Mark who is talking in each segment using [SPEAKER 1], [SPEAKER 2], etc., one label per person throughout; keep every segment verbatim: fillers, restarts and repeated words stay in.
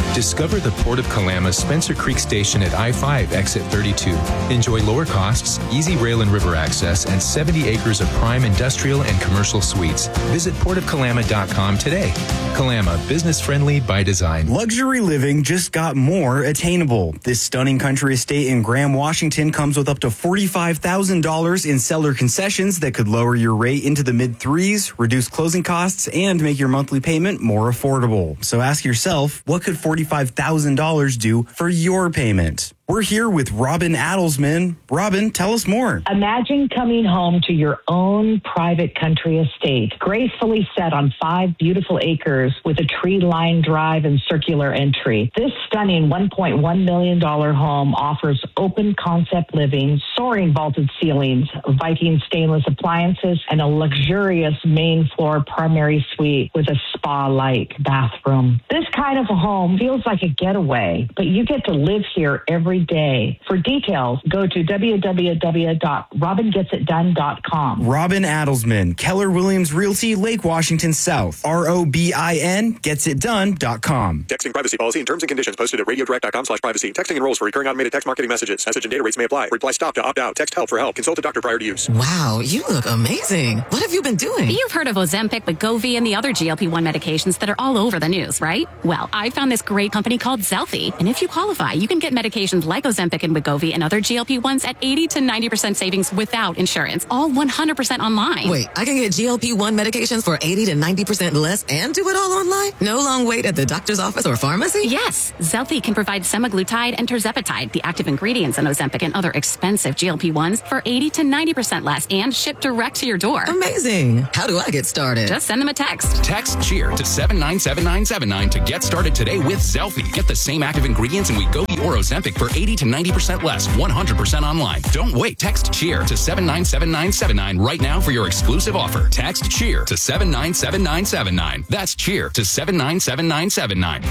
[SPEAKER 1] Discover the Port of Kalama Spencer Creek Station at I five Exit thirty-two. Enjoy lower costs, easy rail and river access, and seventy acres of prime industrial and commercial suites. Visit port of kalama dot com today. Kalama, business friendly by design.
[SPEAKER 2] Luxury living just got more attainable. This stunning country estate in Graham, Washington comes with up to forty-five thousand dollars in seller concessions that could lower your rate into the mid threes, reduce closing costs, and make your monthly payment more affordable. So ask yourself, what could forty-five thousand dollars do for your payment? We're here with Robin Adelsman. Robin, tell us more.
[SPEAKER 3] Imagine coming home to your own private country estate, gracefully set on five beautiful acres with a tree-lined drive and circular entry. This stunning one point one million dollars home offers open concept living, soaring vaulted ceilings, Viking stainless appliances, and a luxurious main floor primary suite with a spa-like bathroom. This kind of a home feels like a getaway, but you get to live here every day. For details, go to w w w dot robin gets it done dot com.
[SPEAKER 2] Robin Adelsman, Keller Williams Realty, Lake Washington South. R O B I N gets it done dot com.
[SPEAKER 4] Texting privacy policy and terms and conditions posted at radio direct dot com slash privacy. Texting enrolls for recurring automated text marketing messages. Message and data rates may apply. Reply stop to opt out. Text help for help. Consult a doctor prior to use.
[SPEAKER 5] Wow, you look amazing. What have you been doing?
[SPEAKER 6] You've heard of Ozempic, Wegovy, and the other G L P one medications that are all over the news, right? Well, I found this great company called Zelfie, and if you qualify, you can get medications like Ozempic and Wegovy and other G L P ones at eighty to ninety percent savings without insurance, all one hundred percent online.
[SPEAKER 5] Wait, I can get G L P one medications for eighty to ninety percent less and do it all online? No long wait at the doctor's office or pharmacy?
[SPEAKER 6] Yes, Zelfie can provide semaglutide and tirzepatide, the active ingredients in Ozempic and other expensive G L P ones, for eighty to ninety percent less and shipped direct to your door.
[SPEAKER 5] Amazing. How do I get started?
[SPEAKER 6] Just send them a text.
[SPEAKER 7] Text CHEER to seven nine seven nine seven nine to get started today with Zelfie. Get the same active ingredients in Wegovy or Ozempic for eighty to ninety percent less, one hundred percent online. Don't wait. Text CHEER to seven nine seven nine seven nine right now for your exclusive offer. Text CHEER to seven nine seven nine seven nine. That's CHEER to seven nine seven nine seven nine.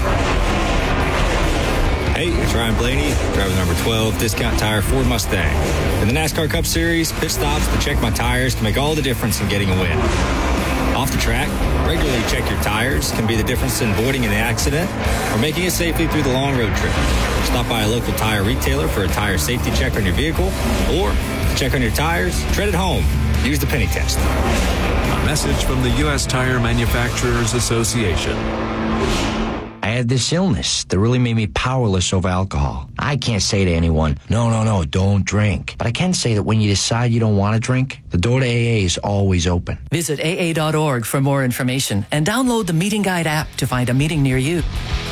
[SPEAKER 8] Hey, it's Ryan Blaney, driver number twelve, Discount Tire Ford Mustang. In the NASCAR Cup Series, pit stops to check my tires can make all the difference in getting a win. Off the track, regularly check your tires can be the difference in avoiding an accident or making it safely through the long road trip. Stop by a local tire retailer for a tire safety check on your vehicle, or check on your tires, tread at home. Use the penny test.
[SPEAKER 9] A message from the U S Tire Manufacturers Association.
[SPEAKER 10] I had this illness that really made me powerless over alcohol. I can't say to anyone, no, no, no, don't drink. But I can say that when you decide you don't want to drink, the door to A A is always open.
[SPEAKER 11] Visit A A dot org for more information and download the Meeting Guide app to find a meeting near you.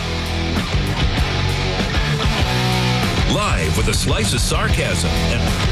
[SPEAKER 12] Live with a slice of sarcasm and...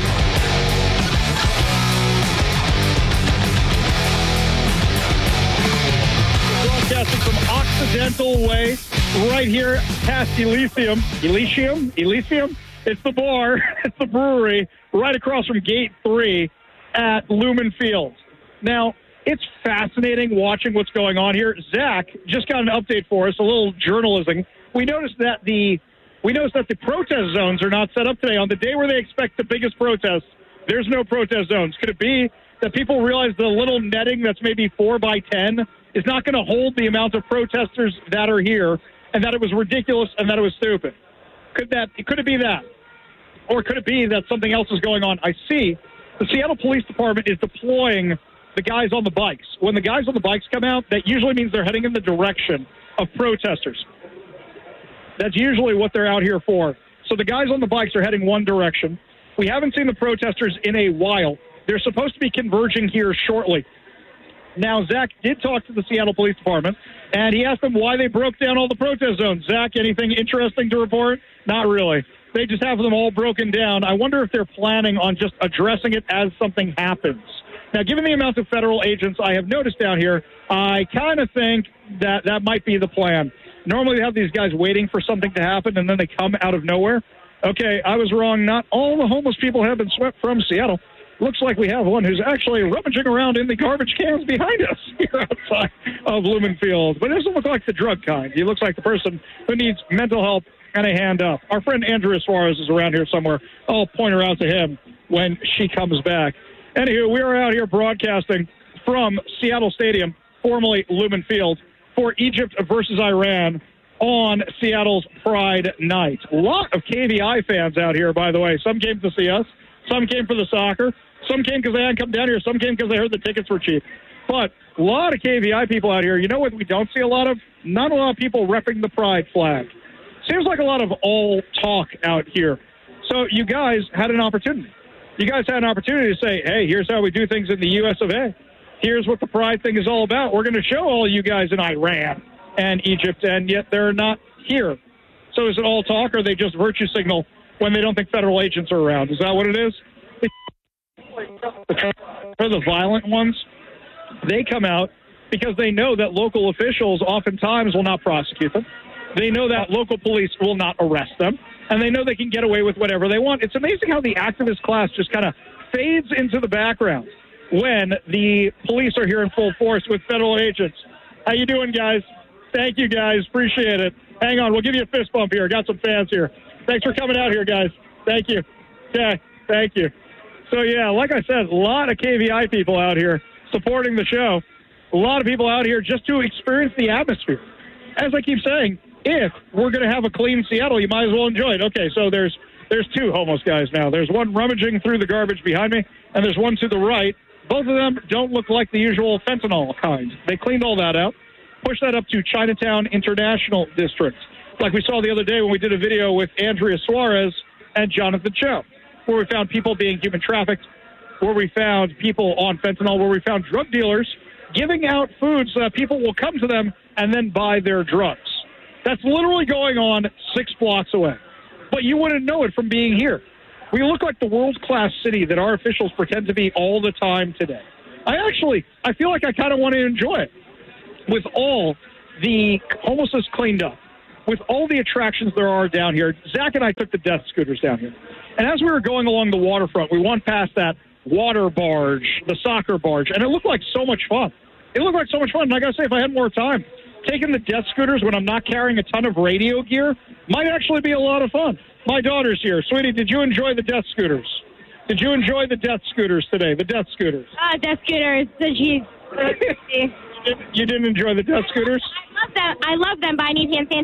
[SPEAKER 13] Broadcasting from Occidental Way, right here past Elysium. Elysium? Elysium? It's the bar. It's the brewery right across from Gate three at Lumen Fields. Now, it's fascinating watching what's going on here. Zach just got an update for us, a little journalism. We noticed that the we noticed that the protest zones are not set up today. On the day where they expect the biggest protests, there's no protest zones. Could it be that people realize the little netting that's maybe four by ten is not going to hold the amount of protesters that are here, and that it was ridiculous and that it was stupid? Could that? Could it be that? Or could it be that something else is going on? I see the Seattle Police Department is deploying the guys on the bikes. When the guys on the bikes come out, that usually means they're heading in the direction of protesters. That's usually what they're out here for. So the guys on the bikes are heading one direction. We haven't seen the protesters in a while. They're supposed to be converging here shortly. Now, Zach did talk to the Seattle Police Department, and he asked them why they broke down all the protest zones. Zach, anything interesting to report? Not really. They just have them all broken down. I wonder if they're planning on just addressing it as something happens. Now, given the amount of federal agents I have noticed down here, I kind of think that that might be the plan. Normally, they have these guys waiting for something to happen, and then they come out of nowhere. Okay, I was wrong. Not all the homeless people have been swept from Seattle. Looks like we have one who's actually rummaging around in the garbage cans behind us here outside of Lumen Field. But it doesn't look like the drug kind. He looks like the person who needs mental help and a hand up. Our friend Andrea Suarez is around here somewhere. I'll point her out to him when she comes back. Anywho, we are out here broadcasting from Seattle Stadium, formerly Lumen Field, for Egypt versus Iran. on Seattle's Pride Night. A lot of K V I fans out here, by the way. Some came to see us. Some came for the soccer. Some came because they hadn't come down here. Some came because they heard the tickets were cheap. But a lot of K V I people out here. You know what we don't see a lot of? Not a lot of people repping the Pride flag. Seems like a lot of all talk out here. So you guys had an opportunity. You guys had an opportunity to say, hey, here's how we do things in the U S of A. Here's what the Pride thing is all about. We're going to show all you guys in Iran and Egypt, and yet they're not here. So is it all talk, or they just virtue signal when they don't think federal agents are around? Is that what it is? For the violent ones, they come out because they know that local officials oftentimes will not prosecute them. They know that local police will not arrest them, and they know they can get away with whatever they want. It's amazing how the activist class just kind of fades into the background when the police are here in full force with federal agents. How you doing, guys? Thank you, guys. Appreciate it. Hang on. We'll give you a fist bump here. Got some fans here. Thanks for coming out here, guys. Thank you. Okay. Thank you. So, yeah, like I said, a lot of K V I people out here supporting the show. A lot of people out here just to experience the atmosphere. As I keep saying, if we're going to have a clean Seattle, you might as well enjoy it. Okay, so there's there's two homeless guys now. There's one rummaging through the garbage behind me, and there's one to the right. Both of them don't look like the usual fentanyl kind. They cleaned all that out, pushed that up to Chinatown International District, like we saw the other day when we did a video with Andrea Suarez and Jonathan Cho, where we found people being human trafficked, where we found people on fentanyl, where we found drug dealers giving out food so that people will come to them and then buy their drugs. That's literally going on six blocks away. But you wouldn't know it from being here. We look like the world-class city that our officials pretend to be all the time today. I actually, I feel like I kind of want to enjoy it. With all the homelessness cleaned up, with all the attractions there are down here, Zach and I took the death scooters down here. And as we were going along the waterfront, we went past that water barge, the soccer barge, and it looked like so much fun. It looked like so much fun. And I got to say, if I had more time, taking the death scooters when I'm not carrying a ton of radio gear might actually be a lot of fun. My daughter's here. Sweetie, did you enjoy the death scooters? Did you enjoy the death scooters today, the death scooters?
[SPEAKER 14] Uh, death scooters. She's
[SPEAKER 13] You didn't enjoy the death scooters?
[SPEAKER 14] I love them. I love them, but I need hand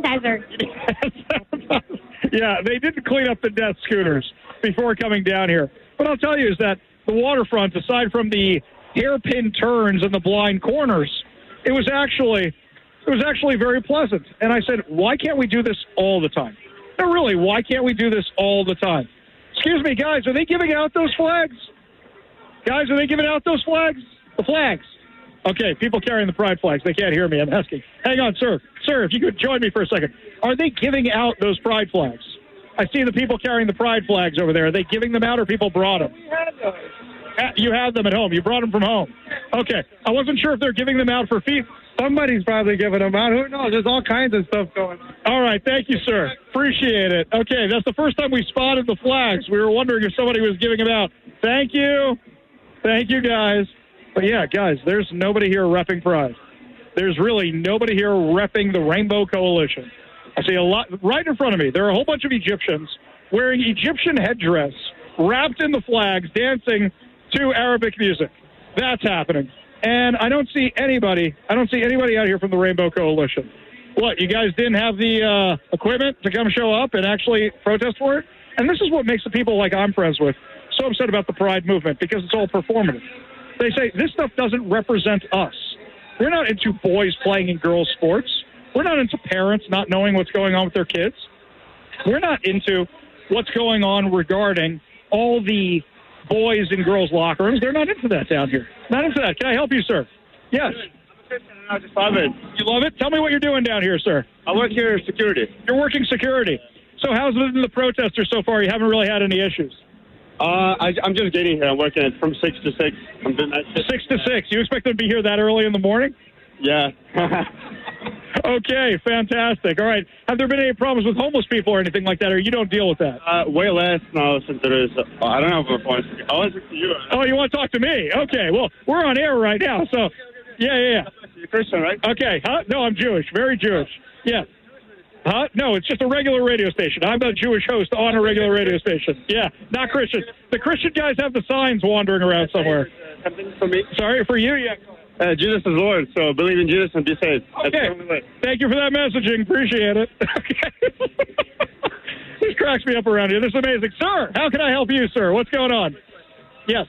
[SPEAKER 14] sanitizer.
[SPEAKER 13] Yeah, they didn't clean up the death scooters before coming down here. What I'll tell you is that the waterfront, aside from the hairpin turns and the blind corners, it was actually it was actually very pleasant. And I said, why can't we do this all the time? No, really, why can't we do this all the time? Excuse me, guys, are they giving out those flags? Guys, are they giving out those flags? The flags. Okay, people carrying the pride flags. They can't hear me. I'm asking. Hang on, sir. Sir, if you could join me for a second. Are they giving out those pride flags? I see the people carrying the pride flags over there. Are they giving them out or people brought them?
[SPEAKER 15] We had those.
[SPEAKER 13] You had them at home. You brought them from home. Okay. I wasn't sure if they're giving them out for feet.
[SPEAKER 15] Somebody's probably giving them out. Who knows? There's all kinds of stuff going on.
[SPEAKER 13] All right. Thank you, sir. Appreciate it. Okay. That's the first time we spotted the flags. We were wondering if somebody was giving them out. Thank you. Thank you, guys. But, yeah, guys, there's nobody here repping Pride. There's really nobody here repping the Rainbow Coalition. I see a lot right in front of me. There are a whole bunch of Egyptians wearing Egyptian headdress, wrapped in the flags, dancing to Arabic music. That's happening. And I don't see anybody, I don't see anybody out here from the Rainbow Coalition. What, you guys didn't have the uh, equipment to come show up and actually protest for it? And this is what makes the people like I'm friends with so upset about the Pride movement, because it's all performative. They say, this stuff doesn't represent us. We're not into boys playing in girls' sports. We're not into parents not knowing what's going on with their kids. We're not into what's going on regarding all the boys in girls' locker rooms. They're not into that down here. Not into that. Can I help you, sir? Yes.
[SPEAKER 15] I just love it.
[SPEAKER 13] You love it? Tell me what you're doing down here, sir.
[SPEAKER 15] I work here in security.
[SPEAKER 13] You're working security. So how's it been the protesters so far? You haven't really had any issues?
[SPEAKER 15] Uh, I, I'm just getting here. I'm working it from six to six. I'm doing that shit.
[SPEAKER 13] Six to six. You expect them to be here that early in the morning?
[SPEAKER 15] Yeah.
[SPEAKER 13] Okay, fantastic. All right. Have there been any problems with homeless people or anything like that, or you don't deal with that?
[SPEAKER 15] Uh, way less now since there is. Uh, I don't know if I'm I want to talk to you.
[SPEAKER 13] Oh, you want to talk to me? Okay. Well, we're on air right now, so yeah, yeah, yeah.
[SPEAKER 15] You're Christian, right?
[SPEAKER 13] Okay. Huh? No, I'm Jewish. Very Jewish. Yeah. Huh? No, it's just a regular radio station. I'm a Jewish host on a regular radio station. Yeah, not Christian. The Christian guys have the signs wandering around somewhere.
[SPEAKER 15] Something for me?
[SPEAKER 13] Sorry, for you? Yeah.
[SPEAKER 15] Uh, Jesus is Lord, so believe in Jesus and be saved. That's
[SPEAKER 13] Okay.
[SPEAKER 15] the only way.
[SPEAKER 13] Thank you for that messaging. Appreciate it. This cracks me up around here. This is amazing. Sir, how can I help you, sir? What's going on? Yes.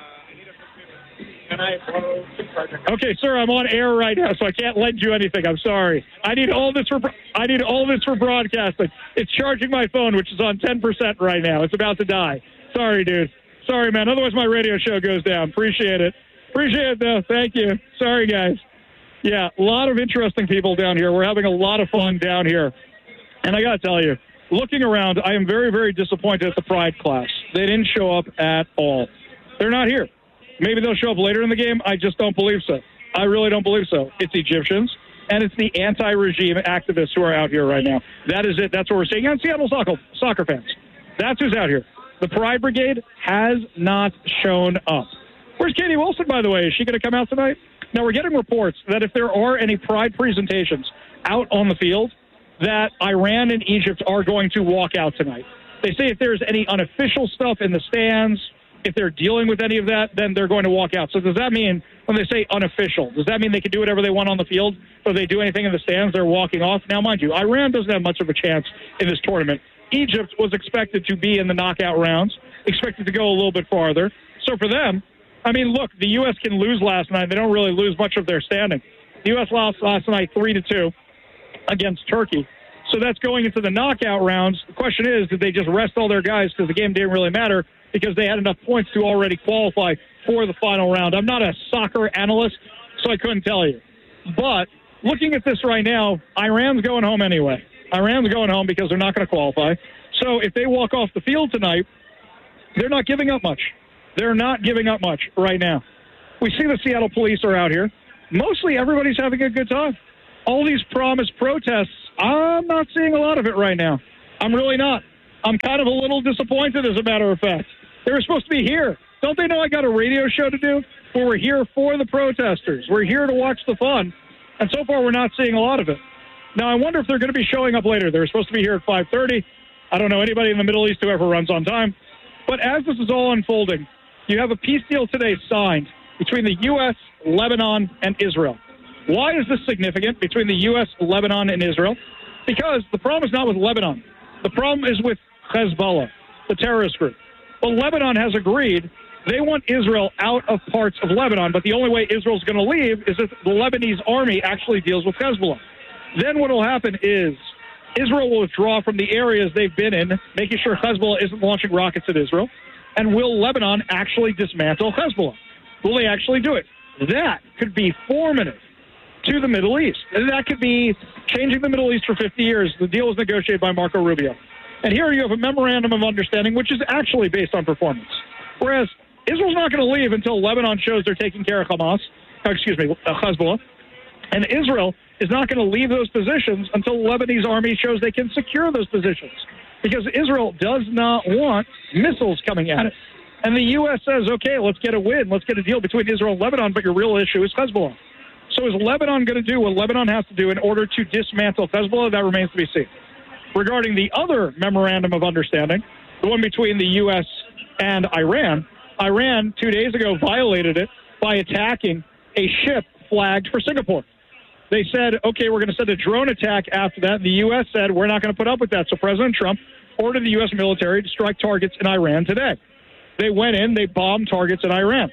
[SPEAKER 13] Okay, sir, I'm on air right now, so I can't lend you anything. I'm sorry. I need all this for I need all this for broadcasting. It's charging my phone, which is on ten percent right now. It's about to die. Sorry, dude. Sorry, man. Otherwise, my radio show goes down. Appreciate it. Appreciate it, though. Thank you. Sorry, guys. Yeah, a lot of interesting people down here. We're having a lot of fun down here. And I got to tell you, looking around, I am very, very disappointed at the Pride class. They didn't show up at all. They're not here. Maybe they'll show up later in the game. I just don't believe so. I really don't believe so. It's Egyptians, and it's the anti-regime activists who are out here right now. That is it. That's what we're seeing. And Seattle soccer, soccer fans. That's who's out here. The Pride Brigade has not shown up. Where's Katie Wilson, by the way? Is she going to come out tonight? Now, we're getting reports that if there are any Pride presentations out on the field, that Iran and Egypt are going to walk out tonight. They say if there's any unofficial stuff in the stands, if they're dealing with any of that, then they're going to walk out. So does that mean, when they say unofficial, does that mean they can do whatever they want on the field? Or if they do anything in the stands, they're walking off? Now, mind you, Iran doesn't have much of a chance in this tournament. Egypt was expected to be in the knockout rounds, expected to go a little bit farther. So for them, I mean, look, the U S can lose last night. They don't really lose much of their standing. The U S lost last night three to two against Turkey. So that's going into the knockout rounds. The question is, did they just rest all their guys because the game didn't really matter because they had enough points to already qualify for the final round? I'm not a soccer analyst, so I couldn't tell you. But looking at this right now, Iran's going home anyway. Iran's going home because they're not going to qualify. So if they walk off the field tonight, they're not giving up much. They're not giving up much right now. We see the Seattle police are out here. Mostly everybody's having a good time. All these promised protests, I'm not seeing a lot of it right now. I'm really not. I'm kind of a little disappointed, as a matter of fact. They were supposed to be here. Don't they know I got a radio show to do where we're here for the protesters? We're here to watch the fun. And so far, we're not seeing a lot of it. Now, I wonder if they're going to be showing up later. They're supposed to be here at five thirty. I don't know anybody in the Middle East who ever runs on time. But as this is all unfolding, you have a peace deal today signed between the U S, Lebanon, and Israel. Why is this significant between the U S, Lebanon, and Israel? Because the problem is not with Lebanon. The problem is with Hezbollah, the terrorist group. Well, Lebanon has agreed they want Israel out of parts of Lebanon, but the only way Israel's going to leave is if the Lebanese army actually deals with Hezbollah. Then what will happen is Israel will withdraw from the areas they've been in, making sure Hezbollah isn't launching rockets at Israel. And will Lebanon actually dismantle Hezbollah? Will they actually do it? That could be formative to the Middle East. And that could be changing the Middle East for fifty years. The deal was negotiated by Marco Rubio. And here you have a memorandum of understanding, which is actually based on performance. Whereas Israel's not going to leave until Lebanon shows they're taking care of Hamas, or excuse me, Hezbollah. And Israel is not going to leave those positions until the Lebanese army shows they can secure those positions. Because Israel does not want missiles coming at it. And the U S says, okay, let's get a win. Let's get a deal between Israel and Lebanon, but your real issue is Hezbollah. So is Lebanon going to do what Lebanon has to do in order to dismantle Hezbollah? That remains to be seen. Regarding the other memorandum of understanding, the one between the U S and Iran, Iran two days ago violated it by attacking a ship flagged for Singapore. They said, okay, we're going to send a drone attack after that. The U S said, we're not going to put up with that. So President Trump ordered the U S military to strike targets in Iran today. They went in, they bombed targets in Iran.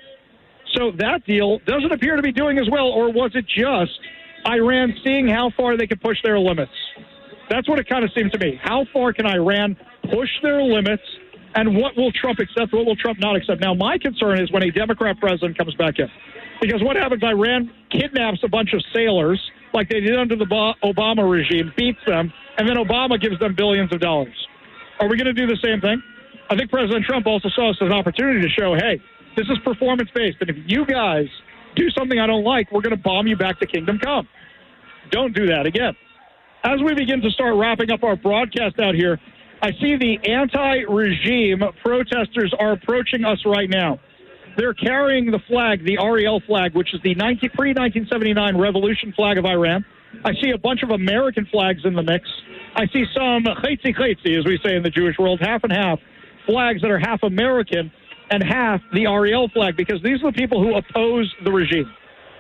[SPEAKER 13] So that deal doesn't appear to be doing as well, or was it just Iran seeing how far they could push their limits? That's what it kind of seemed to me. How far can Iran push their limits, and what will Trump accept, what will Trump not accept? Now, my concern is when a Democrat president comes back in. Because what happens, Iran kidnaps a bunch of sailors, like they did under the Obama regime, beats them, and then Obama gives them billions of dollars. Are we going to do the same thing? I think President Trump also saw us as an opportunity to show, hey, this is performance-based, and if you guys do something I don't like, we're going to bomb you back to Kingdom Come. Don't do that again. As we begin to start wrapping up our broadcast out here, I see the anti-regime protesters are approaching us right now. They're carrying the flag, the Ariel flag, which is the pre nineteen seventy-nine revolution flag of Iran. I see a bunch of American flags in the mix. I see some chetzi chetzi, as we say in the Jewish world, half and half, flags that are half American and half the Ariel flag, because these are the people who oppose the regime.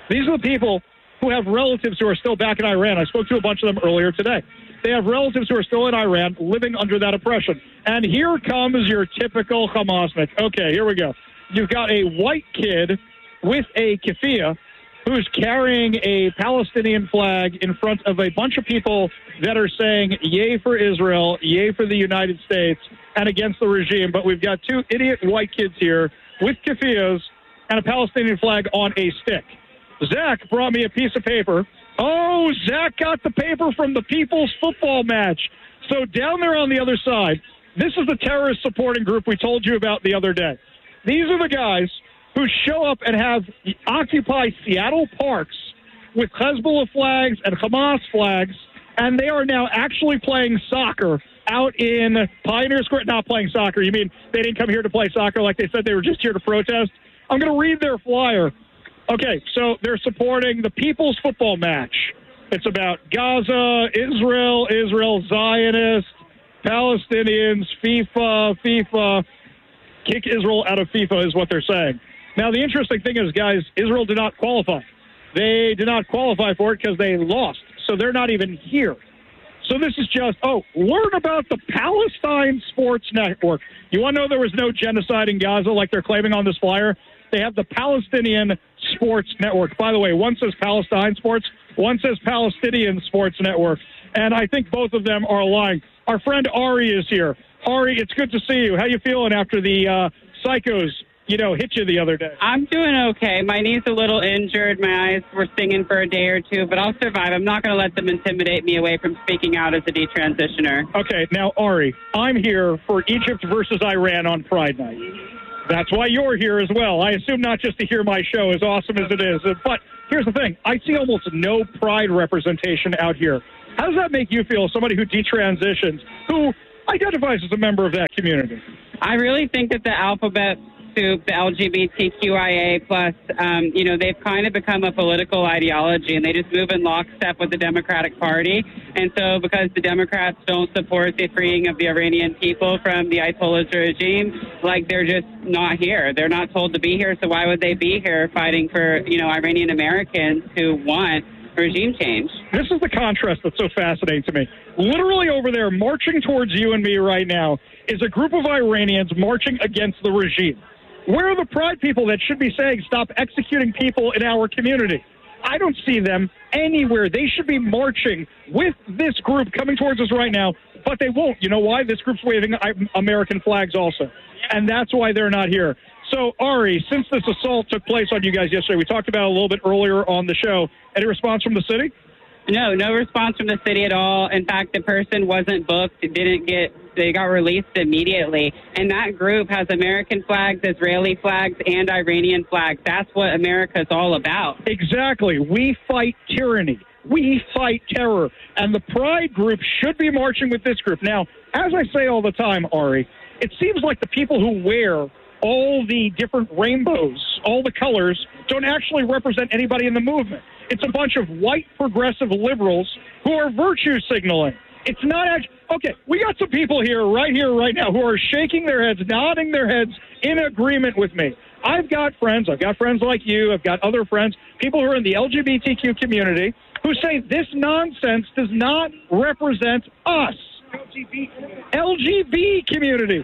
[SPEAKER 13] These are the people who have relatives who are still back in Iran. I spoke to a bunch of them earlier today. They have relatives who are still in Iran living under that oppression. And here comes your typical Hamasnik. Okay, here we go. You've got a white kid with a keffiyeh who's carrying a Palestinian flag in front of a bunch of people that are saying, yay for Israel, yay for the United States, and against the regime. But we've got two idiot white kids here with keffiyehs and a Palestinian flag on a stick. Zach brought me a piece of paper. Oh, Zach got the paper from the People's Football Match. So down there on the other side, this is the terrorist supporting group we told you about the other day. These are the guys who show up and have occupy Seattle parks with Hezbollah flags and Hamas flags, and they are now actually playing soccer out in Pioneer Square. Not playing soccer. You mean they didn't come here to play soccer like they said they were just here to protest? I'm going to read their flyer. Okay, so they're supporting the People's Football Match. It's about Gaza, Israel, Israel, Zionists, Palestinians, FIFA, FIFA. Kick Israel out of FIFA is what they're saying. Now, the interesting thing is, guys, Israel did not qualify. They did not qualify for it because they lost, so they're not even here. So this is just, oh, learn about the Palestine Sports Network. You want to know there was no genocide in Gaza like they're claiming on this flyer? They have the Palestinian Sports Network. By the way, one says Palestine Sports, one says Palestinian Sports Network. And I think both of them are lying. Our friend Ari is here. Ari, it's good to see you. How you feeling after the uh, psychos, you know, hit you the other day?
[SPEAKER 16] I'm doing okay. My knee's a little injured. My eyes were stinging for a day or two, but I'll survive. I'm not going to let them intimidate me away from speaking out as a detransitioner.
[SPEAKER 13] Okay, now, Ari, I'm here for Egypt versus Iran on Pride Night. That's why you're here as well. I assume not just to hear my show, as awesome as it is. But here's the thing. I see almost no Pride representation out here. How does that make you feel, somebody who detransitions, who identifies as a member of that community?
[SPEAKER 16] I really think that the alphabet soup, the L G B T Q I A plus, um, you know, they've kind of become a political ideology, and they just move in lockstep with the Democratic Party. And so because the Democrats don't support the freeing of the Iranian people from the Ayatollah's regime, like, they're just not here. They're not told to be here, so why would they be here fighting for, you know, Iranian Americans who want regime change?
[SPEAKER 13] This is the contrast that's so fascinating to me. Literally over there, marching towards you and me right now, is a group of Iranians marching against the regime. Where are the Pride people that should be saying, stop executing people in our community? I don't see them anywhere. They should be marching with this group coming towards us right now, but they won't. You know why? This group's waving American flags also, and that's why they're not here. So, Ari, since this assault took place on you guys yesterday, we talked about it a little bit earlier on the show. Any response from the city?
[SPEAKER 16] No, no response from the city at all. In fact, the person wasn't booked, didn't get, they got released immediately. And that group has American flags, Israeli flags, and Iranian flags. That's what America's all about.
[SPEAKER 13] Exactly. We fight tyranny. We fight terror. And the Pride group should be marching with this group. Now, as I say all the time, Ari, it seems like the people who wear all the different rainbows, all the colors, don't actually represent anybody in the movement. It's a bunch of white progressive liberals who are virtue signaling. It's not actually... Okay, we got some people here, right here, right now, who are shaking their heads, nodding their heads in agreement with me. I've got friends, I've got friends like you, I've got other friends, people who are in the L G B T Q community, who say this nonsense does not represent us. L G B T. L G B T community.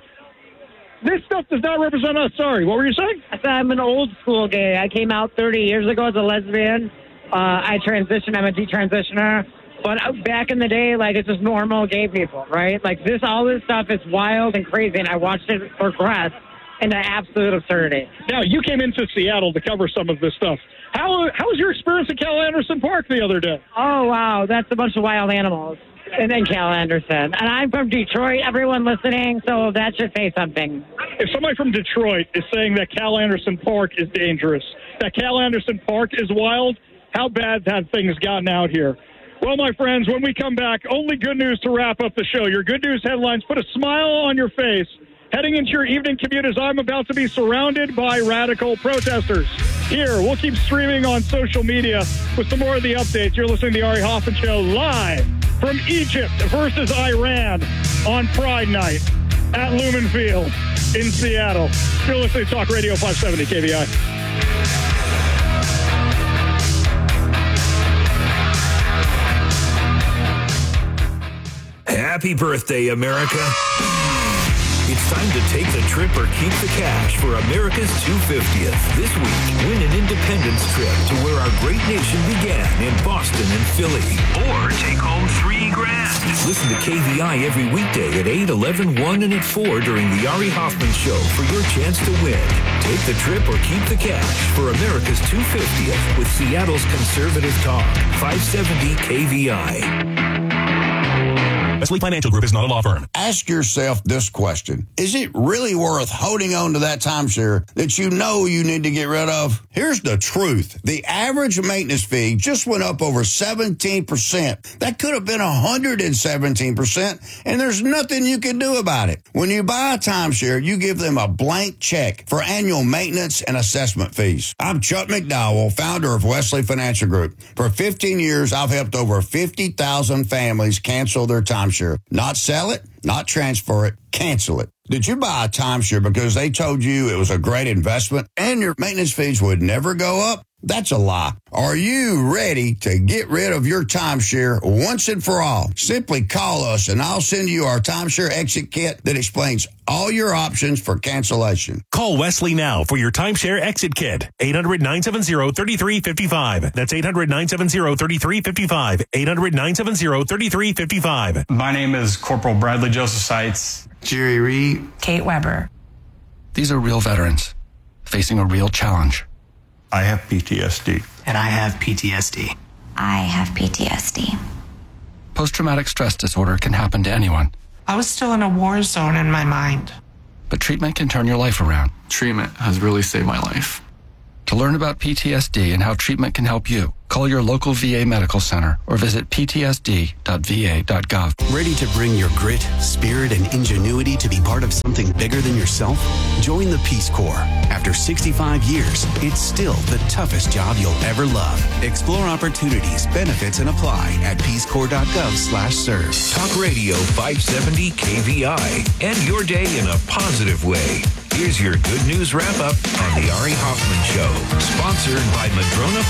[SPEAKER 13] This stuff does not represent us. Sorry, what were you saying?
[SPEAKER 17] I said I'm an old school gay. I came out thirty years ago as a lesbian. Uh, I transitioned. I'm a detransitioner. But back in the day, like, it's just normal gay people, right? Like, this, all this stuff is wild and crazy, and I watched it progress into absolute absurdity.
[SPEAKER 13] Now, you came into Seattle to cover some of this stuff. How How was your experience at Cal Anderson Park the other day?
[SPEAKER 17] Oh, wow. That's a bunch of wild animals. And then Cal Anderson. And I'm from Detroit, everyone listening, so that should say something.
[SPEAKER 13] If somebody from Detroit is saying that Cal Anderson Park is dangerous, that Cal Anderson Park is wild, how bad have things gotten out here? Well, my friends, when we come back, only good news to wrap up the show. Your good news headlines, put a smile on your face. Heading into your evening commute as I'm about to be surrounded by radical protesters. Here, we'll keep streaming on social media with some more of the updates. You're listening to the Ari Hoffman Show live from Egypt versus Iran on Pride Night at Lumen Field in Seattle. You're listening to Talk Radio five seventy K V I.
[SPEAKER 12] Happy birthday, America. It's time to take the trip or keep the cash for America's two hundred fiftieth. This week, win an independence trip to where our great nation began in Boston and Philly. Or take home three grand. Listen to K V I every weekday at eight, eleven, one, and at four during the Ari Hoffman Show for your chance to win. Take the trip or keep the cash for America's two hundred fiftieth with Seattle's Conservative Talk, five seventy K V I.
[SPEAKER 18] Wesley Financial Group is not a law firm.
[SPEAKER 19] Ask yourself this question. Is it really worth holding on to that timeshare that you know you need to get rid of? Here's the truth. The average maintenance fee just went up over seventeen percent. That could have been one hundred seventeen percent, and there's nothing you can do about it. When you buy a timeshare, you give them a blank check for annual maintenance and assessment fees. I'm Chuck McDowell, founder of Wesley Financial Group. For fifteen years, I've helped over fifty thousand families cancel their timeshare. Not sell it, not transfer it, cancel it. Did you buy a timeshare because they told you it was a great investment and your maintenance fees would never go up? That's a lie. Are you ready to get rid of your timeshare once and for all? Simply call us and I'll send you our timeshare exit kit that explains all your options for cancellation.
[SPEAKER 18] Call Wesley now for your timeshare exit kit. eight hundred, nine seven zero, three three five five. That's eight hundred, nine seven zero, three three five five. eight hundred, nine seven zero, three three five five.
[SPEAKER 20] My name is Corporal Bradley Joseph Seitz.
[SPEAKER 21] Jerry Reed.
[SPEAKER 22] Kate Weber.
[SPEAKER 7] These are real veterans facing a real challenge.
[SPEAKER 20] I have P T S D.
[SPEAKER 21] And I have P T S D.
[SPEAKER 23] I have P T S D.
[SPEAKER 7] Post-traumatic stress disorder can happen to anyone.
[SPEAKER 22] I was still in a war zone in my mind.
[SPEAKER 7] But treatment can turn your life around.
[SPEAKER 24] Treatment has really saved my life.
[SPEAKER 7] To learn about P T S D and how treatment can help you, call your local V A medical center or visit p t s d dot v a dot gov.
[SPEAKER 25] Ready to bring your grit, spirit, and ingenuity to be part of something bigger than yourself? Join the Peace Corps. After sixty-five years, it's still the toughest job you'll ever love. Explore opportunities, benefits, and apply at peace corps dot gov slash serve.
[SPEAKER 12] Talk Radio five seventy K V I. End your day in a positive way. Here's your good news wrap-up on the Ari Hoffman Show. Sponsored by Madrona